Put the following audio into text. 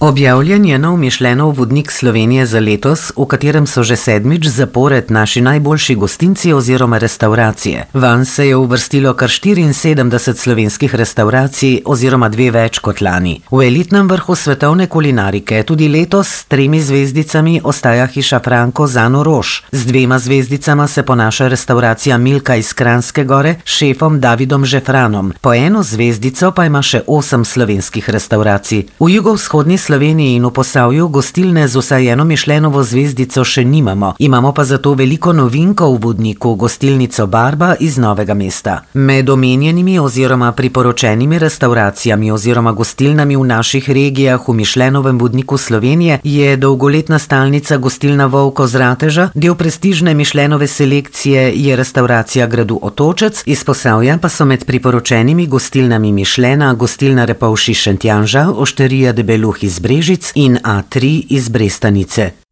Objavljen je nov Michelinov vodnik Slovenije za letos, v katerem so že 7. zapored naši najboljši gostinci oziroma restauracije. Vanj se je uvrstilo kar 74 slovenskih restauracij oziroma 2 več kot lani. V elitnem vrhu svetovne kulinarike tudi letos s 3 zvezdicami ostaja hiša Franko Zano Roš. Z 2 zvezdicama se ponaša restauracija Milka iz Kranjske Gore s šefom Davidom Žefranom. Po 1 zvezdico pa ima še 8 slovenskih restauracij. V jugovzhodni Sloveniji in v Posavju gostilne z vsaj 1 Michelinovo zvezdico še nimamo. Imamo pa zato veliko novinko v vodniku, gostilnico Barba iz Novega mesta. Med omenjenimi oziroma priporočenimi restauracijami oziroma gostilnami v naših regijah v Michelinovem vodniku Slovenije je dolgoletna stalnica gostilna Volko z Rateža, del prestižne Michelinove selekcije je restauracija gradu Otočec, iz Posavja pa so med priporočenimi gostilnami Michelina gostilna Repovši Šentjanža, Ošterija Debeluh iz Brežic in A3 iz Brestanice.